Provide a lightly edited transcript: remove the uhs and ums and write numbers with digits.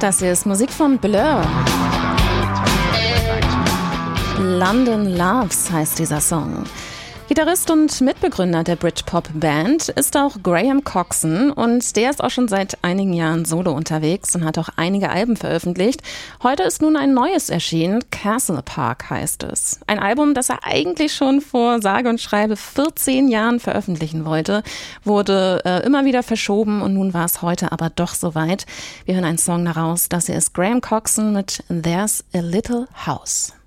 Das hier ist Musik von Blur. London Loves heißt dieser Song. Gitarrist und Mitbegründer der Britpop-Band ist auch Graham Coxon und der ist auch schon seit einigen Jahren solo unterwegs und hat auch einige Alben veröffentlicht. Heute ist nun ein neues erschienen, Castle Park heißt es. Ein Album, das er eigentlich schon vor sage und schreibe 14 Jahren veröffentlichen wollte, wurde immer wieder verschoben und nun war es heute aber doch soweit. Wir hören einen Song daraus, das hier ist Graham Coxon mit There's a Little House.